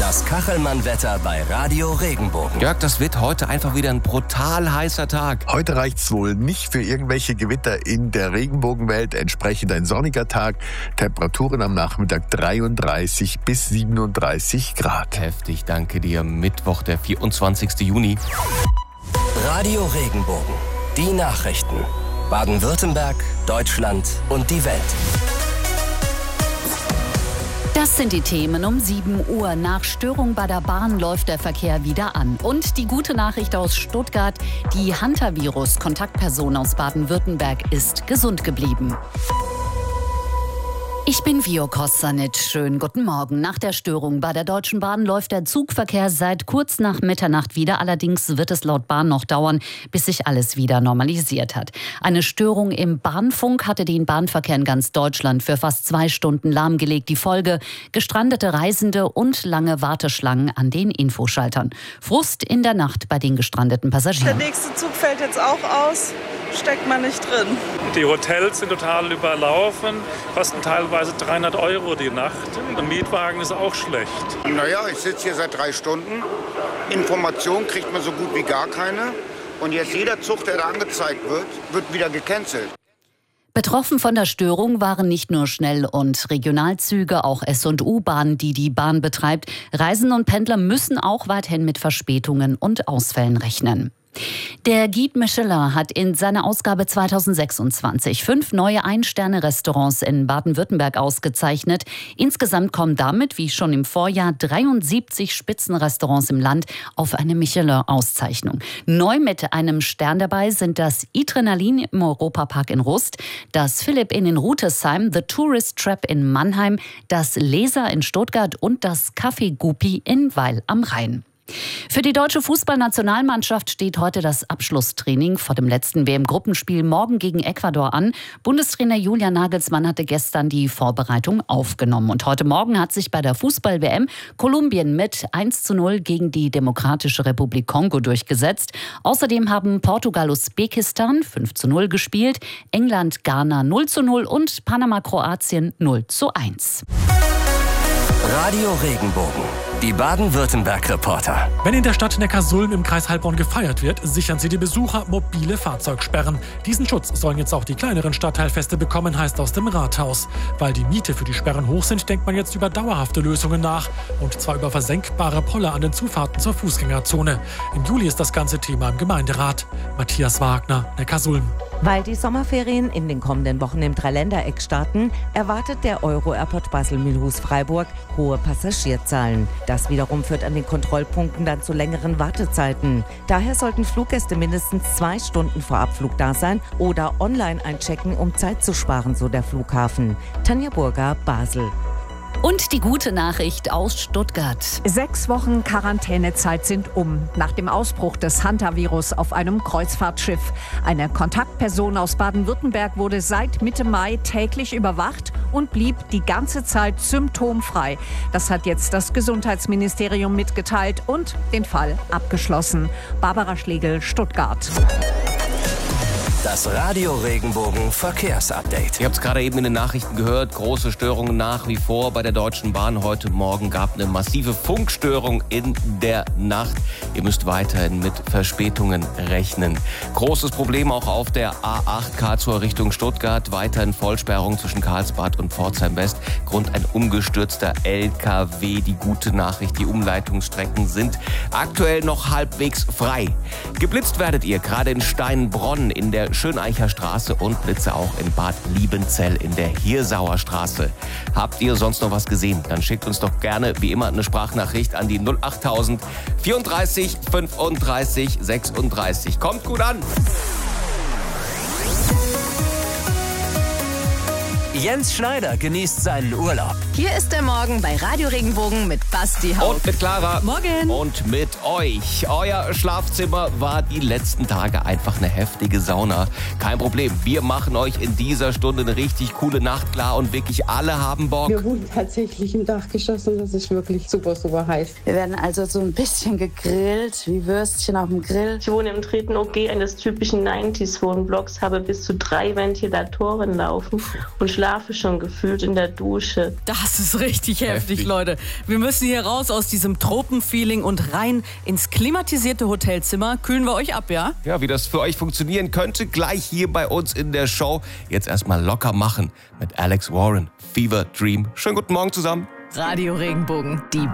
Das Kachelmann-Wetter bei Radio Regenbogen. Jörg, das wird heute einfach wieder ein brutal heißer Tag. Heute reicht's wohl nicht für irgendwelche Gewitter in der Regenbogenwelt. Entsprechend ein sonniger Tag. Temperaturen am Nachmittag 33 bis 37 Grad. Heftig, danke dir. Mittwoch, der 24. Juni. Radio Regenbogen. Die Nachrichten. Baden-Württemberg, Deutschland und die Welt. Das sind die Themen um 7 Uhr. Nach Störung bei der Bahn läuft der Verkehr wieder an. Und die gute Nachricht aus Stuttgart: Die Hantavirus-Kontaktperson aus Baden-Württemberg ist gesund geblieben. Ich bin Vio Kosanic. Schönen guten Morgen. Nach der Störung bei der Deutschen Bahn läuft der Zugverkehr seit kurz nach Mitternacht wieder. Allerdings wird es laut Bahn noch dauern, bis sich alles wieder normalisiert hat. Eine Störung im Bahnfunk hatte den Bahnverkehr in ganz Deutschland für fast 2 Stunden lahmgelegt. Die Folge: gestrandete Reisende und lange Warteschlangen an den Infoschaltern. Frust in der Nacht bei den gestrandeten Passagieren. Der nächste Zug fällt jetzt auch aus. Steckt man nicht drin. Die Hotels sind total überlaufen, kosten teilweise 300 € die Nacht. Ein Mietwagen ist auch schlecht. Naja, ich sitze hier seit 3 Stunden. Information kriegt man so gut wie gar keine. Und jetzt jeder Zug, der da angezeigt wird wieder gecancelt. Betroffen von der Störung waren nicht nur Schnell- und Regionalzüge, auch S- und U-Bahn, die die Bahn betreibt. Reisende und Pendler müssen auch weiterhin mit Verspätungen und Ausfällen rechnen. Der Guide Michelin hat in seiner Ausgabe 2026 5 neue Ein-Sterne-Restaurants in Baden-Württemberg ausgezeichnet. Insgesamt kommen damit, wie schon im Vorjahr, 73 Spitzenrestaurants im Land auf eine Michelin-Auszeichnung. Neu mit einem Stern dabei sind das Adrenalin im Europapark in Rust, das Philipp Inn in Rutesheim, The Tourist Trap in Mannheim, das Leser in Stuttgart und das Café Gupi in Weil am Rhein. Für die deutsche Fußballnationalmannschaft steht heute das Abschlusstraining vor dem letzten WM-Gruppenspiel morgen gegen Ecuador an. Bundestrainer Julian Nagelsmann hatte gestern die Vorbereitung aufgenommen. Und heute Morgen hat sich bei der Fußball-WM Kolumbien mit 1:0 gegen die Demokratische Republik Kongo durchgesetzt. Außerdem haben Portugal-Usbekistan 5:0 gespielt, England Ghana 0:0 und Panama-Kroatien 0:1. Radio Regenbogen. Die Baden-Württemberg-Reporter. Wenn in der Stadt Neckarsulm im Kreis Heilbronn gefeiert wird, sichern sie die Besucher mobile Fahrzeugsperren. Diesen Schutz sollen jetzt auch die kleineren Stadtteilfeste bekommen, heißt aus dem Rathaus. Weil die Miete für die Sperren hoch sind, denkt man jetzt über dauerhafte Lösungen nach. Und zwar über versenkbare Poller an den Zufahrten zur Fußgängerzone. Im Juli ist das ganze Thema im Gemeinderat. Matthias Wagner, Neckarsulm. Weil die Sommerferien in den kommenden Wochen im Dreiländereck starten, erwartet der Euro-Airport Basel-Mülhus-Freiburg hohe Passagierzahlen. Das wiederum führt an den Kontrollpunkten dann zu längeren Wartezeiten. Daher sollten Fluggäste mindestens 2 Stunden vor Abflug da sein oder online einchecken, um Zeit zu sparen, so der Flughafen. Tanja Burger, Basel. Und die gute Nachricht aus Stuttgart. 6 Wochen Quarantänezeit sind um. Nach dem Ausbruch des Hantavirus auf einem Kreuzfahrtschiff. Eine Kontaktperson aus Baden-Württemberg wurde seit Mitte Mai täglich überwacht und blieb die ganze Zeit symptomfrei. Das hat jetzt das Gesundheitsministerium mitgeteilt und den Fall abgeschlossen. Barbara Schlegel, Stuttgart. Das Radio Regenbogen Verkehrsupdate. Ihr habt es gerade eben in den Nachrichten gehört. Große Störungen nach wie vor bei der Deutschen Bahn. Heute Morgen gab eine massive Funkstörung in der Nacht. Ihr müsst weiterhin mit Verspätungen rechnen. Großes Problem auch auf der A8 Karlsruhe Richtung Stuttgart. Weiterhin Vollsperrung zwischen Karlsbad und Pforzheim West. Grund ein umgestürzter LKW. Die gute Nachricht, die Umleitungsstrecken sind aktuell noch halbwegs frei. Geblitzt werdet ihr gerade in Steinbronn in der Schöneicher Straße und Blitze auch in Bad Liebenzell in der Hirsauer Straße. Habt ihr sonst noch was gesehen? Dann schickt uns doch gerne wie immer eine Sprachnachricht an die 08000 34 35 36. Kommt gut an! Jens Schneider genießt seinen Urlaub. Hier ist der Morgen bei Radio Regenbogen mit Basti Haupt. Und mit Clara. Morgen. Und mit euch. Euer Schlafzimmer war die letzten Tage einfach eine heftige Sauna. Kein Problem. Wir machen euch in dieser Stunde eine richtig coole Nacht klar und wirklich alle haben Bock. Wir wohnen tatsächlich im Dachgeschoss und das ist wirklich super, super heiß. Wir werden also so ein bisschen gegrillt, wie Würstchen auf dem Grill. Ich wohne im 3. OG eines typischen 90s-Wohnblocks, habe bis zu 3 Ventilatoren laufen und schlafe schlafe schon gefühlt in der Dusche. Das ist richtig heftig, Leute. Wir müssen hier raus aus diesem Tropenfeeling und rein ins klimatisierte Hotelzimmer. Kühlen wir euch ab, ja? Ja, wie das für euch funktionieren könnte, gleich hier bei uns in der Show. Jetzt erstmal locker machen mit Alex Warren. Fever Dream. Schönen guten Morgen zusammen. Radio Regenbogen, die